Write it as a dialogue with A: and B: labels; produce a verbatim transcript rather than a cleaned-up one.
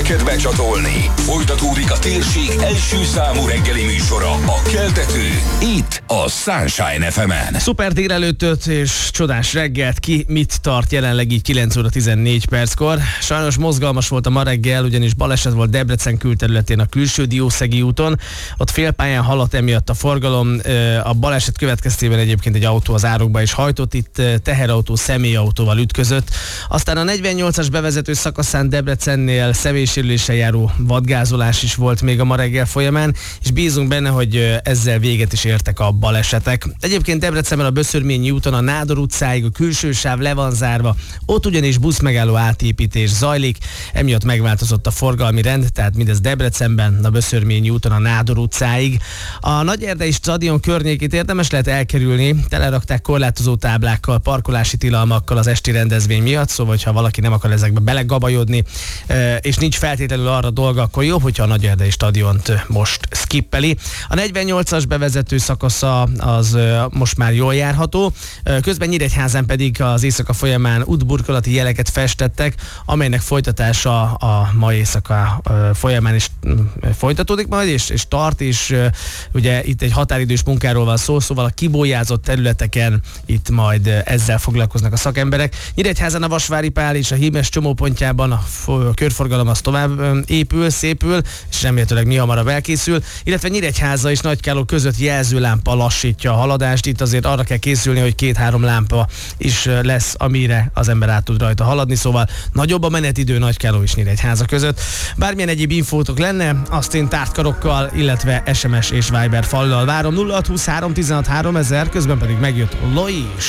A: neked becsatolni. Folytatódik a térség első számú reggeli műsora, a Keltető, itt a Sunshine ef emen.
B: Szuper délelőttöt és csodás reggelt, ki mit tart jelenleg így kilenc óra tizennégy perckor. Sajnos mozgalmas volt a ma reggel, ugyanis baleset volt Debrecen külterületén a külső Diószegi úton. Ott félpályán haladt emiatt a forgalom. A baleset következtében egyébként egy autó az árokba is hajtott, itt teherautó személyautóval ütközött. Aztán a negyvennyolcas bevezető szakaszán Debrecennél személysérüléssel járó vadgázolás is volt még a ma reggel folyamán, és bízunk benne, hogy ezzel véget is értek a balesetek. Egyébként Debrecenben a Böszörményi úton a Nádor utcáig a külső sáv le van zárva, ott ugyanis buszmegálló átépítés zajlik, emiatt megváltozott a forgalmi rend, tehát mindez Debrecenben, a Böszörményi úton a Nádor utcáig. A Nagyerdei stadion környékét érdemes lehet elkerülni, telerakták korlátozó táblákkal, parkolási tilalmakkal az esti rendezvény miatt, szóval ha valaki nem akar ezekbe belegabajodni, és nincs feltétlenül arra dolga, akkor jobb, hogyha a Nagyerdei stadiont most skippeli. A negyvennyolcas bevezető szakasza az most már jól járható, közben Nyíregyházán pedig az éjszaka folyamán útburkolati jeleket festettek, amelynek folytatása a ma éjszaka folyamán is folytatódik majd, és, és tart, és ugye itt egy határidős munkáról van szó, szóval a kibójázott területeken itt majd ezzel foglalkoznak a szakemberek. Nyíregyházán a Vasvári Pál és a Hímes csomópontjában a körforgalom az tovább épül, szépül, és remélhetőleg mi hamarabb elkészül, illetve Nyíregyháza és Nagykálló között jelzőlámpa lassítja a haladást. Itt azért arra kell készülni, hogy két-három lámpa is lesz, amire az ember át tud rajta haladni, szóval nagyobb a menetidő Nagykálló és Nyíregyháza között. Bármilyen egyéb infótok lenne, azt én tártkarokkal, illetve es em es és Viber fallal várom. nulla hat húsz három tizenhat háromezer, közben pedig megjött Loi is.